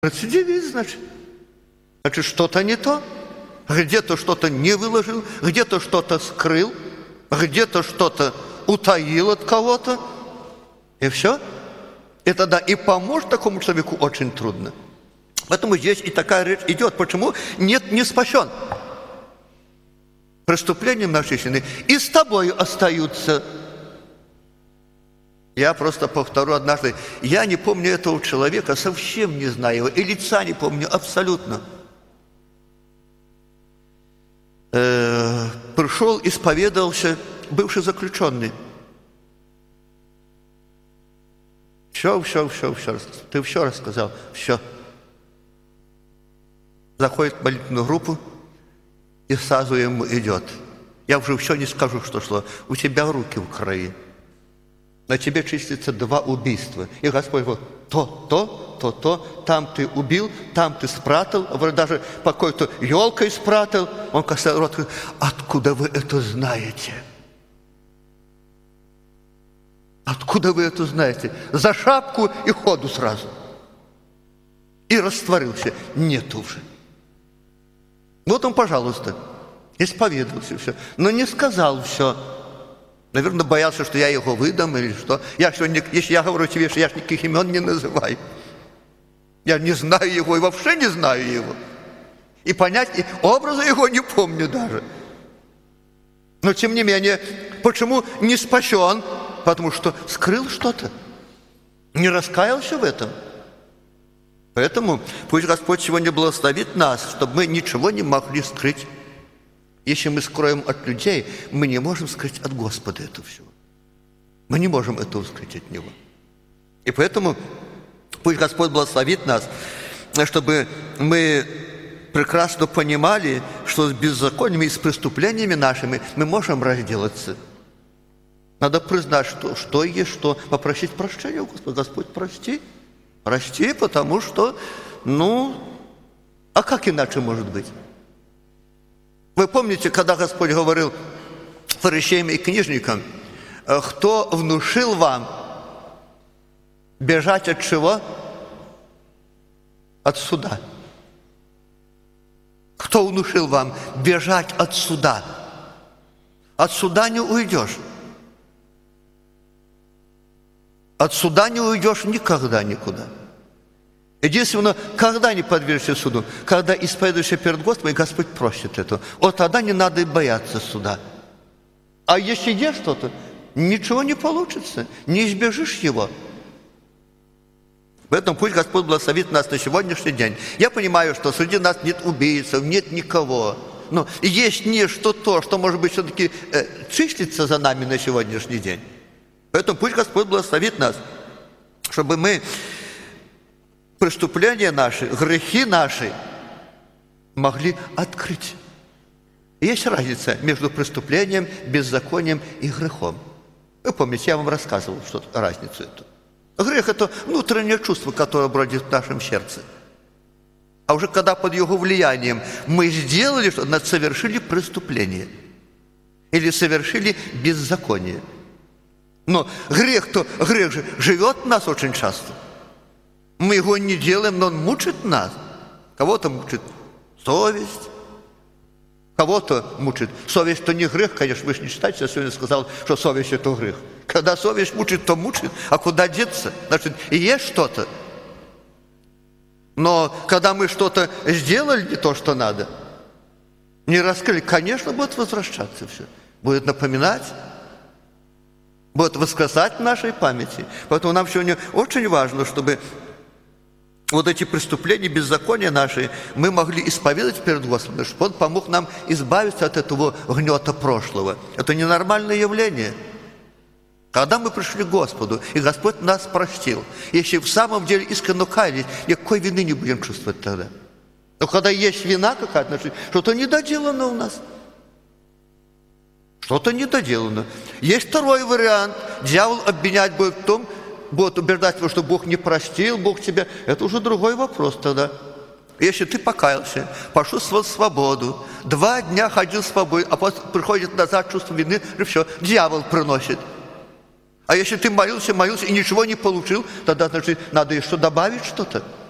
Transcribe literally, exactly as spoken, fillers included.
Рецидивист, значит. Значит, что-то не то. Где-то что-то не выложил, где-то что-то скрыл, где-то что-то утаил от кого-то. И все. И тогда и помочь такому человеку очень трудно. Поэтому здесь и такая речь идет. Почему? Нет, не спасен. Преступлением нашей сины и с тобой остаются. Я просто повторю однажды, я не помню этого человека, совсем не знаю его, и лица не помню абсолютно. Э, пришел, исповедовался бывший заключенный. Все, все, все, все. Ты все рассказал, все. Заходит в молитвенную группу и сразу ему идет. Я уже все не скажу, что шло. У тебя руки в крови. На тебе числится два убийства. И Господь говорит, то, то, то, то, там ты убил, там ты спрятал, вроде даже по какой-то елкой спрятал. Он касается рот, говорит, откуда вы это знаете? Откуда вы это знаете? За шапку и ходу сразу. И растворился. Нет уже. Вот он, пожалуйста, исповедовался все, но не сказал все. Наверное, боялся, что я его выдам или что. Я сегодня, если я говорю тебе, что я ж никаких имен не называю. Я не знаю его и вообще не знаю его. И понять, и образа его не помню даже. Но, тем не менее, почему не спасен? Потому что скрыл что-то. Не раскаялся в этом. Поэтому пусть Господь сегодня благословит нас, чтобы мы ничего не могли скрыть. Если мы скроем от людей, мы не можем скрыть от Господа это все. Мы не можем этого скрыть от Него. И поэтому пусть Господь благословит нас, чтобы мы прекрасно понимали, что с беззакониями и с преступлениями нашими мы можем разделаться. Надо признать, что, что есть что. Попросить прощения у Господа. Господь, прости. Прости, потому что, ну, а как иначе может быть? Вы помните, когда Господь говорил фарисеям и книжникам, кто внушил вам бежать от чего? От суда. Кто внушил вам бежать от суда? От суда не уйдешь. От суда не уйдешь никогда никуда. Единственное, когда не подвергнешься суду, когда исповедуешься перед Господом, и Господь просит это. Вот тогда не надо и бояться суда. А если есть что-то, ничего не получится, не избежишь его. Поэтому пусть Господь благословит нас на сегодняшний день. Я понимаю, что среди нас нет убийцев, нет никого. Но есть нечто то, что, может быть, все-таки э, числится за нами на сегодняшний день. Поэтому пусть Господь благословит нас, чтобы мы преступления наши, грехи наши могли открыть. Есть разница между преступлением, беззаконием и грехом. Вы помните, я вам рассказывал что разницу эту. Грех – это внутреннее чувство, которое бродит в нашем сердце. А уже когда под его влиянием мы сделали что-то, совершили преступление или совершили беззаконие. Но грех-то, грех же живет в нас очень часто. Мы его не делаем, но он мучит нас. Кого-то мучит совесть, кого-то мучит. Совесть – то не грех, конечно, вы же не считаете, я сегодня сказал, что совесть – это грех. Когда совесть мучит, то мучит, а куда деться? Значит, и есть что-то. Но когда мы что-то сделали не то, что надо, не раскрыли, конечно, будет возвращаться все. Будет напоминать, будет воскресать в нашей памяти. Поэтому нам сегодня очень важно, чтобы вот эти преступления, беззакония наши мы могли исповедать перед Господом, чтобы Он помог нам избавиться от этого гнета прошлого. Это ненормальное явление. Когда мы пришли к Господу, и Господь нас простил, если в самом деле искренне каялись, никакой вины не будем чувствовать тогда. Но когда есть вина какая-то, значит, что-то недоделано у нас. Что-то недоделано. Есть второй вариант. Дьявол обвинять будет в том, будет убеждать его, что Бог не простил, Бог тебя. Это уже другой вопрос тогда. Если ты покаялся, пошел в свободу, два дня ходил с тобой, а потом приходит назад чувство вины, и все, дьявол приносит. А если ты молился, молился и ничего не получил, тогда, значит, надо еще добавить что-то.